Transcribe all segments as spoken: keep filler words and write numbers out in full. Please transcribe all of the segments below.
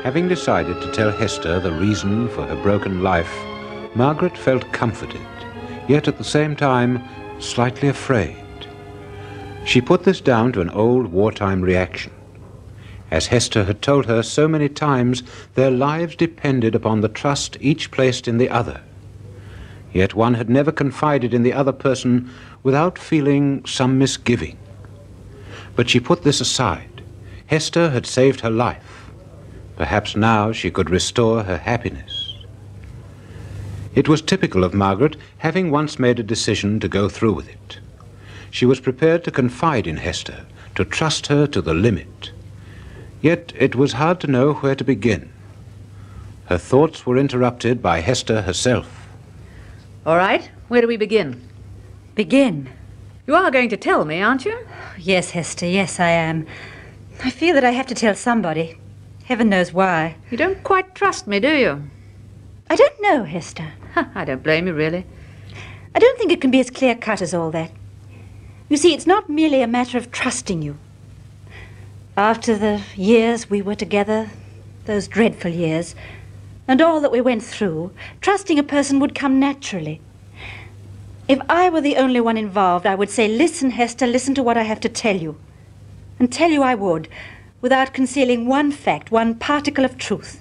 Having decided to tell Hester the reason for her broken life, Margaret felt comforted, yet at the same time slightly afraid. She put this down to an old wartime reaction. As Hester had told her so many times, their lives depended upon the trust each placed in the other. Yet one had never confided in the other person without feeling some misgiving. But she put this aside. Hester had saved her life. Perhaps now she could restore her happiness. It was typical of Margaret, having once made a decision, to go through with it. She was prepared to confide in Hester, to trust her to the limit. Yet it was hard to know where to begin. Her thoughts were interrupted by Hester herself. All right, where do we begin? Begin? You are going to tell me, aren't you? Yes, Hester, yes, I am. I feel that I have to tell somebody. Heaven knows why. You don't quite trust me, do you? I don't know, Hester. I don't blame you, really. I don't think it can be as clear-cut as all that. You see, it's not merely a matter of trusting you. After the years we were together, those dreadful years, and all that we went through, trusting a person would come naturally. If I were the only one involved, I would say, listen, Hester, listen to what I have to tell you. And tell you I would, without concealing one fact, one particle of truth.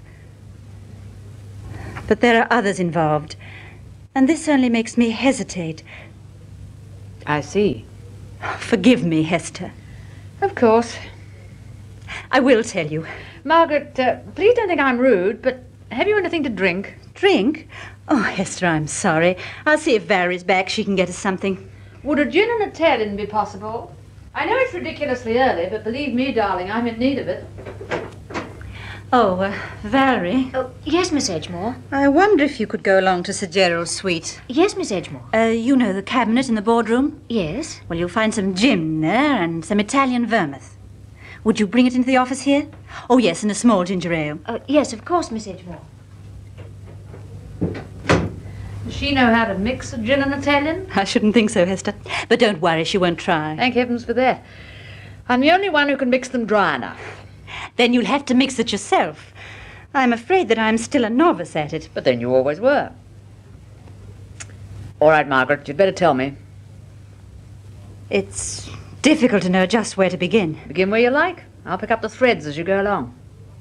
But there are others involved, and this only makes me hesitate. I see. Forgive me, Hester. Of course. I will tell you. Margaret, uh, please don't think I'm rude, but have you anything to drink? Drink? Oh, Hester, I'm sorry. I'll see if Valerie's back. She can get us something. Would a gin and a Italian be possible? I know it's ridiculously early, but believe me, darling, I'm in need of it. Oh, uh, Valerie. Oh, yes, Miss Edgemore. I wonder if you could go along to Sir Gerald's suite. Yes, Miss Edgemore. Uh, you know the cabinet in the boardroom? Yes. Well, you'll find some gin there and some Italian vermouth. Would you bring it into the office here? Oh, yes, and a small ginger ale. Uh, yes, of course, Miss Edgemore. Does she know how to mix a gin and Italian? I shouldn't think so, Hester. But don't worry, she won't try. Thank heavens for that. I'm the only one who can mix them dry enough. Then you'll have to mix it yourself. I'm afraid that I'm still a novice at it. But then you always were. All right, Margaret, you'd better tell me. It's difficult to know just where to begin. Begin where you like. I'll pick up the threads as you go along.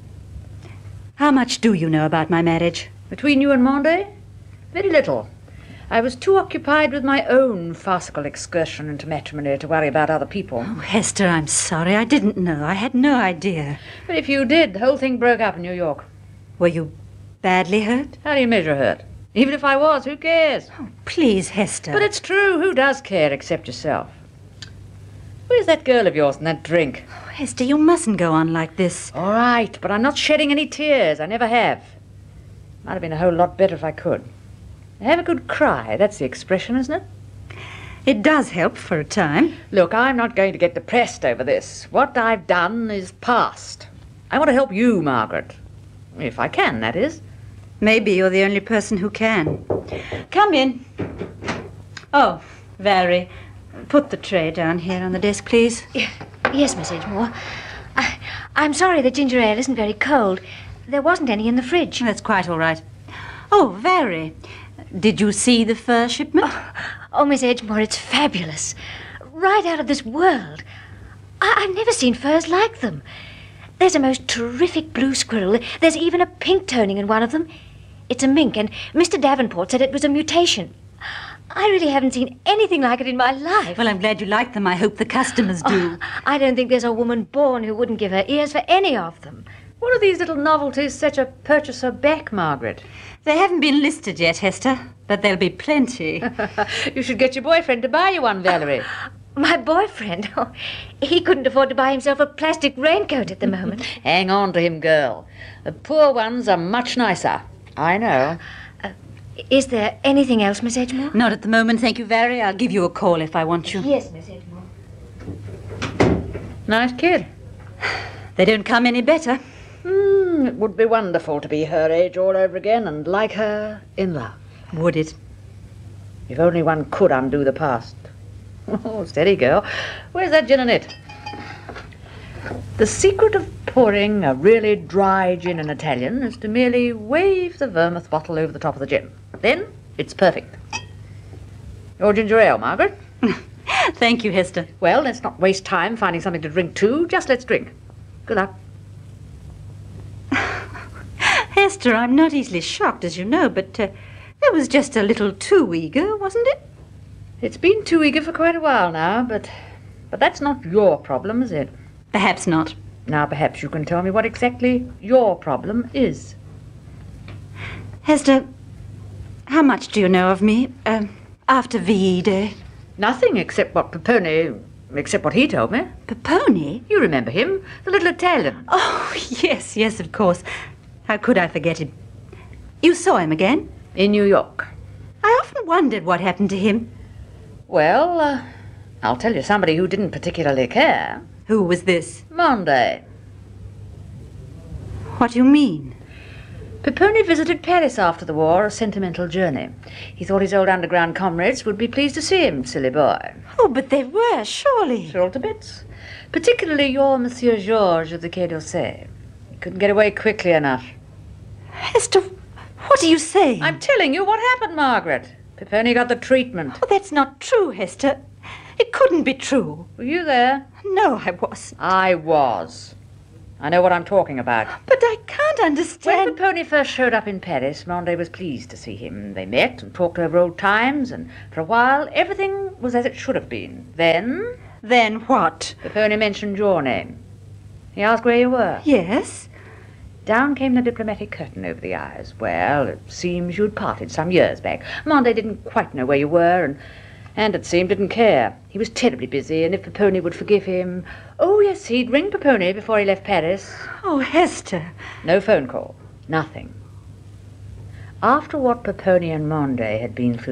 How much do you know about my marriage? Between you and Monday? Very little. I was too occupied with my own farcical excursion into matrimony to worry about other people. Oh, Hester, I'm sorry. I didn't know. I had no idea. But if you did, the whole thing broke up in New York. Were you badly hurt? How do you measure hurt? Even if I was, who cares? Oh, please, Hester. But it's true. Who does care except yourself? Where's that girl of yours and that drink? Oh, Hester, you mustn't go on like this. All right, but I'm not shedding any tears. I never have. Might have been a whole lot better if I could. Have a good cry. That's the expression, isn't it? It does help for a time. Look, I'm not going to get depressed over this. What I've done is past. I want to help you, Margaret. If I can, that is. Maybe you're the only person who can. Come in. Oh, Valerie, put the tray down here on the desk, please. Yes, Miss Edgemore. I, I'm sorry the ginger ale isn't very cold. There wasn't any in the fridge. That's quite all right. Oh, Valerie, did you see the fur shipment? Oh, oh, Miss Edgemore, it's fabulous. Right out of this world. I, I've never seen furs like them. There's a most terrific blue squirrel. There's even a pink toning in one of them. It's a mink, and Mister Davenport said it was a mutation. I really haven't seen anything like it in my life. Well, I'm glad you like them. I hope the customers do. Oh, I don't think there's a woman born who wouldn't give her ears for any of them. What are these little novelties set a purchaser back, Margaret? They haven't been listed yet, Hester, but there'll be plenty. You should get your boyfriend to buy you one, Valerie. My boyfriend? Oh, he couldn't afford to buy himself a plastic raincoat at the moment. Hang on to him, girl. The poor ones are much nicer. I know. Uh, is there anything else, Miss Edgemore? Not at the moment, thank you, Valerie. I'll give you a call if I want you. Yes, Miss Edgemore. Nice kid. They don't come any better. Hmm, it would be wonderful to be her age all over again and like her in love. Would it? If only one could undo the past. Oh, steady, girl. Where's that gin and it? The secret of pouring a really dry gin in Italian is to merely wave the vermouth bottle over the top of the gin. Then it's perfect. Your ginger ale, Margaret? Thank you, Hester. Well, let's not waste time finding something to drink too. Just let's drink. Good luck. Hester, I'm not easily shocked, as you know, but uh, that was just a little too eager, wasn't it? It's been too eager for quite a while now, but but that's not your problem, is it? Perhaps not. Now, perhaps you can tell me what exactly your problem is. Hester, how much do you know of me um, after V E Day? Nothing except what Peppone, except what he told me. Peppone? You remember him, the little Italian. Oh, yes, yes, of course. How could I forget him? You saw him again? In New York. I often wondered what happened to him. Well, uh, I'll tell you somebody who didn't particularly care. Who was this? Monday. What do you mean? Peppone visited Paris after the war, a sentimental journey. He thought his old underground comrades would be pleased to see him, silly boy. Oh, but they were, surely. Thrilled to bits. Particularly your Monsieur Georges of the Quai d'Orsay. He couldn't get away quickly enough. Hester, what are you saying? I'm telling you what happened, Margaret. Peppone got the treatment. Oh, that's not true, Hester. It couldn't be true. Were you there? No, I wasn't. I was. I know what I'm talking about. But I can't When understand. Peppone first showed up in Paris, Monday was pleased to see him. They met and talked over old times, and for a while everything was as it should have been. Then Then what? Peppone mentioned your name. He asked where you were. Yes? Down came the diplomatic curtain over the eyes. Well, it seems you'd parted some years back. Monday didn't quite know where you were, and, and it seemed didn't care. He was terribly busy, and if Peppone would forgive him... Oh, yes, he'd ring Peppone before he left Paris. Oh, Hester. No phone call. Nothing. After what Peppone and Monday had been through